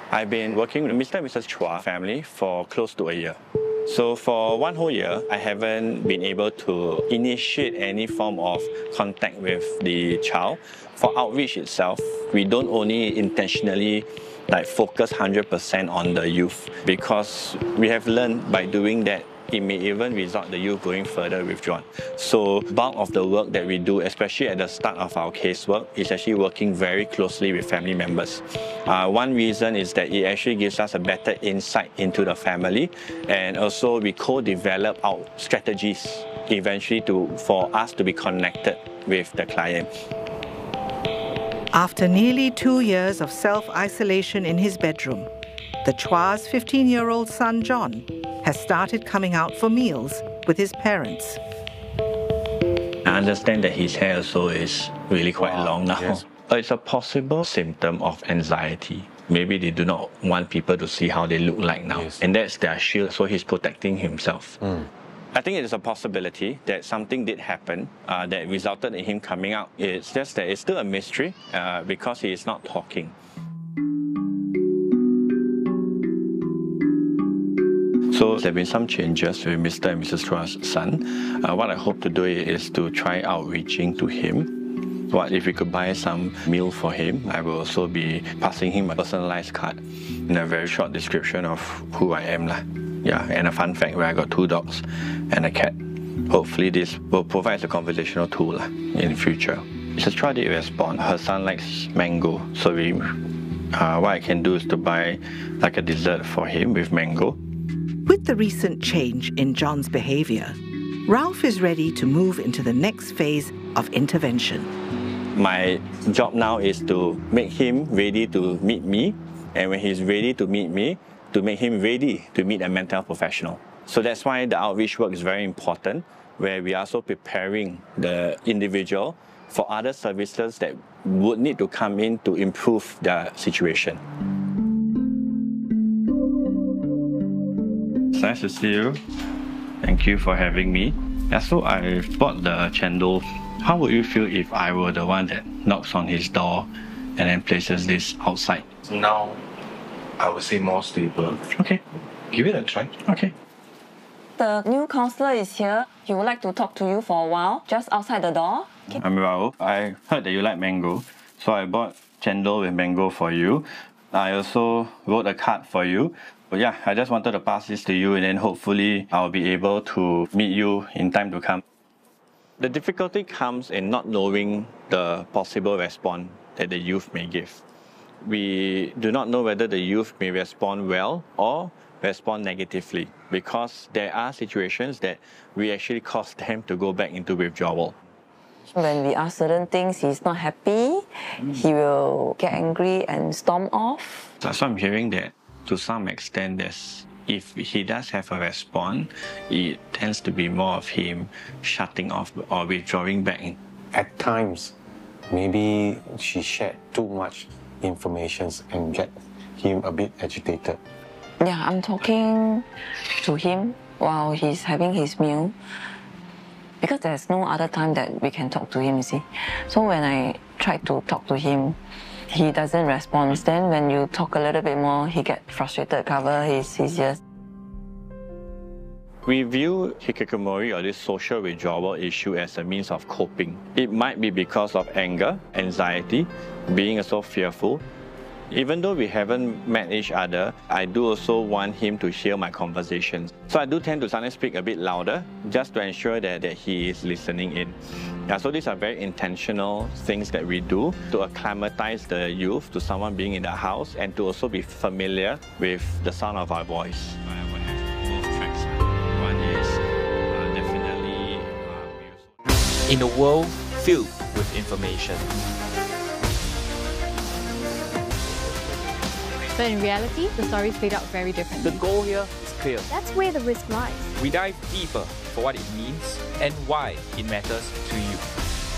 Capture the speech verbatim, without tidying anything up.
I've been working with Mister and Missus Chua family for close to a year. So for one whole year, I haven't been able to initiate any form of contact with the child. For outreach itself, we don't only intentionally like focus one hundred percent on the youth, because we have learned by doing that it may even result the youth going further withdrawn. So bulk of the work that we do, especially at the start of our casework, is actually working very closely with family members. Uh, one reason is that it actually gives us a better insight into the family, and also we co-develop our strategies eventually to for us to be connected with the client. After nearly two years of self-isolation in his bedroom, the Chua's fifteen-year-old son John has started coming out for meals with his parents. I understand that his hair also is really quite wow. long now. Yes. It's a possible symptom of anxiety. Maybe they do not want people to see how they look like now. Yes. And that's their shield, so he's protecting himself. Mm. I think it is a possibility that something did happen uh, that resulted in him coming out. It's just that it's still a mystery uh, because he is not talking. So there have been some changes with Mister and Missus Chua's son. Uh, what I hope to do is to try outreaching to him. What if we could buy some meal for him? I will also be passing him a personalized card and a very short description of who I am. Lah. Yeah, and a fun fact where I got two dogs and a cat. Hopefully this will provide a conversational tool lah, in the future. Missus Chua did respond. Her son likes mango, so we, uh, what I can do is to buy like a dessert for him with mango. With the recent change in John's behavior, Ralph is ready to move into the next phase of intervention. My job now is to make him ready to meet me, and when he's ready to meet me, to make him ready to meet a mental health professional. So that's why the outreach work is very important, where we are also preparing the individual for other services that would need to come in to improve their situation. It's nice to see you. Thank you for having me. Yeah, so I bought the chendol. How would you feel if I were the one that knocks on his door and then places this outside? Now, I would say more stable. Okay. Give it a try. Okay. The new counselor is here. He would like to talk to you for a while, just outside the door. Okay. I'm Raul. I heard that you like mango, so I bought chendol with mango for you. I also wrote a card for you. But yeah, I just wanted to pass this to you, and then hopefully I'll be able to meet you in time to come. The difficulty comes in not knowing the possible response that the youth may give. We do not know whether the youth may respond well or respond negatively, because there are situations that we actually cause them to go back into withdrawal. When we ask certain things, he's not happy, mm. he will get angry and storm off. So I'm hearing that to some extent, there's, if he does have a response, it tends to be more of him shutting off or withdrawing back in. At times, maybe she shared too much information and get him a bit agitated. Yeah, I'm talking to him while he's having his meal, because there's no other time that we can talk to him, you see. So when I try to talk to him, he doesn't respond. Then when you talk a little bit more, he gets frustrated, cover his, his ears. We view hikikomori, or this social withdrawal issue, as a means of coping. It might be because of anger, anxiety, being so fearful. Even though we haven't met each other, I do also want him to hear my conversations. So I do tend to sometimes speak a bit louder, just to ensure that, that he is listening in. Yeah, so these are very intentional things that we do to acclimatize the youth to someone being in the house, and to also be familiar with the sound of our voice. I would have both tracks. One is uh, definitely... Uh, in a world filled with information, but in reality, the stories played out very differently. the goal here is clear. That's where the risk lies. We dive deeper for what it means and why it matters to you.